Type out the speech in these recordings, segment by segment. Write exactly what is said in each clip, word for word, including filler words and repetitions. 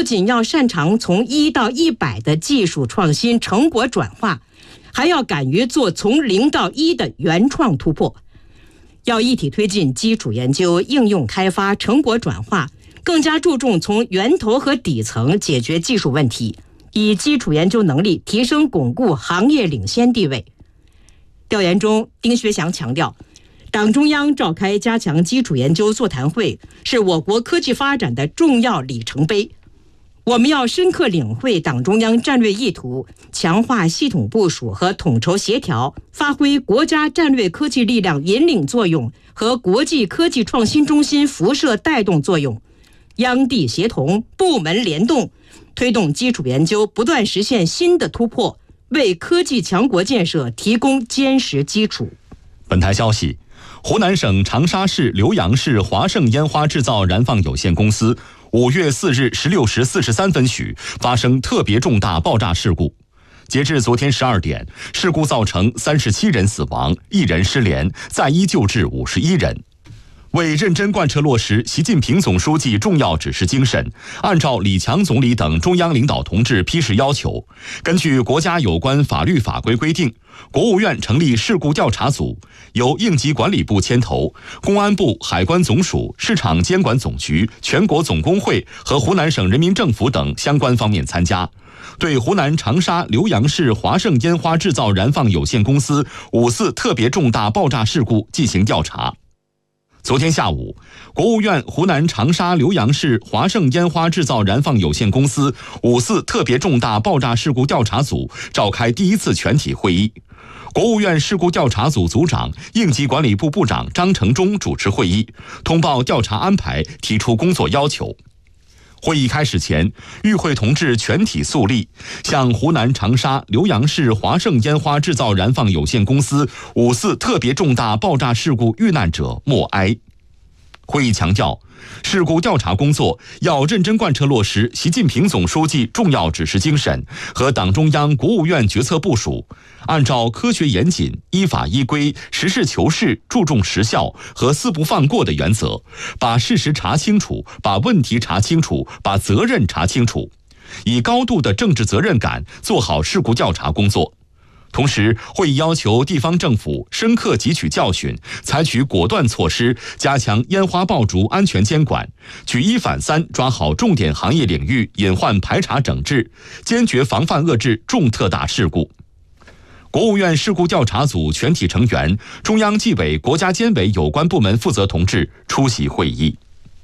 仅要擅长从一到一百的技术创新成果转化，还要敢于做从零到一的原创突破。要一体推进基础研究、应用开发、成果转化，更加注重从源头和底层解决技术问题，以基础研究能力提升巩固行业领先地位。调研中，丁学祥强调，党中央召开加强基础研究座谈会，是我国科技发展的重要里程碑。我们要深刻领会党中央战略意图，强化系统部署和统筹协调，发挥国家战略科技力量引领作用和国际科技创新中心辐射带动作用，央地协同，部门联动，推动基础研究不断实现新的突破，为科技强国建设提供坚实基础。 本台消息，湖南省长沙市浏阳市华盛烟花制造燃放有限公司五月四日十六时四十三分许发生特别重大爆炸事故。截至昨天十二点，事故造成三十七人死亡，一人失联，在医救治五十一人。为认真贯彻落实习近平总书记重要指示精神，按照李强总理等中央领导同志批示要求，根据国家有关法律法规规定，国务院成立事故调查组，由应急管理部牵头，公安部、海关总署、市场监管总局、全国总工会和湖南省人民政府等相关方面参加，对湖南长沙浏阳市华盛烟花制造燃放有限公司五次特别重大爆炸事故进行调查。昨天下午，国务院湖南长沙浏阳市华盛烟花制造燃放有限公司五次特别重大爆炸事故调查组召开第一次全体会议。国务院事故调查组组长、应急管理部部长张成忠主持会议，通报调查安排，提出工作要求。会议开始前，与会同志全体肃立，向湖南长沙浏阳市华盛烟花制造燃放有限公司五次特别重大爆炸事故遇难者默哀。会议强调，事故调查工作要认真贯彻落实习近平总书记重要指示精神和党中央、国务院决策部署，按照科学严谨、依法依规、实事求是、注重实效和四不放过的原则，把事实查清楚，把问题查清楚，把责任查清楚，以高度的政治责任感做好事故调查工作。同时，会议要求地方政府深刻汲取教训，采取果断措施，加强烟花爆竹安全监管，举一反三，抓好重点行业领域隐患排查整治，坚决防范遏制重特大事故。国务院事故调查组全体成员、中央纪委、国家监委有关部门负责同志出席会议。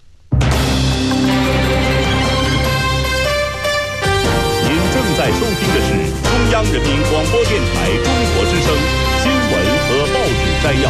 您正在收听的是中央人民广播电台中国之声新闻和报纸摘要。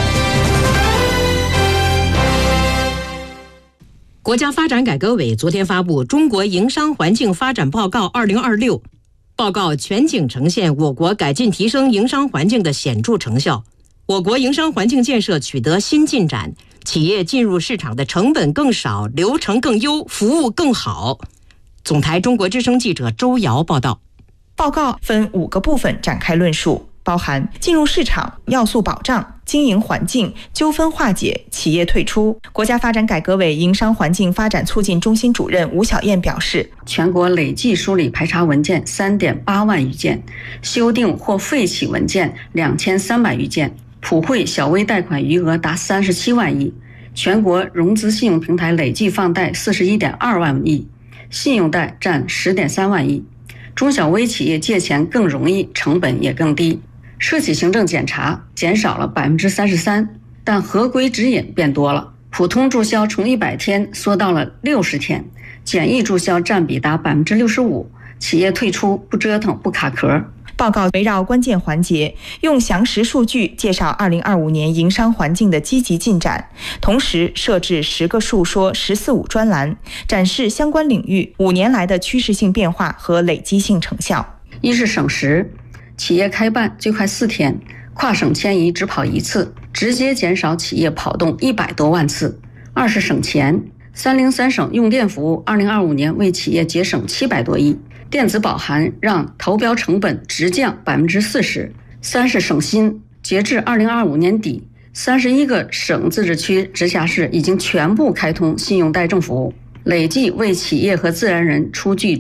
国家发展改革委昨天发布《中国营商环境发展报告二零二六》，报告全景呈现我国改进提升营商环境的显著成效，我国营商环境建设取得新进展，企业进入市场的成本更少，流程更优，服务更好。总台中国之声记者周瑶报道。 报告分五个部分展开论述，包含进入市场、要素保障、经营环境、纠纷化解、企业退出。国家发展改革委营商环境发展促进中心主任吴晓燕表示， 全国累计梳理排查文件 三点八万余件，修订或废弃文件两千三百余件，普惠小微贷款余额达三十七万亿，全国融资信用平台累计放贷四十一点二万亿，信用贷占十点三万亿。中小微企业借钱更容易，成本也更低。涉企行政检查减少了百分之三十三，但合规指引变多了。普通注销从一百天缩到了六十天，简易注销占比达百分之六十五，企业退出不折腾不卡壳。 报告围绕关键环节，用详实数据介绍二零二五年营商环境的积极进展，同时设置十个述说“十四五”专栏，展示相关领域五年来的趋势性变化和累积性成效。 一是省时，企业开办最快四天，跨省迁移只跑一次，直接减少企业跑动一百多万次。二是省钱，三零三省用电服务二零二五年为企业节省七百多亿。电子保函让投标成本直降百分之四十。三是省心，截至二零二五年底，三十一个省、自治区、直辖市已经全部开通信用贷证服务，累计为企业和自然人出具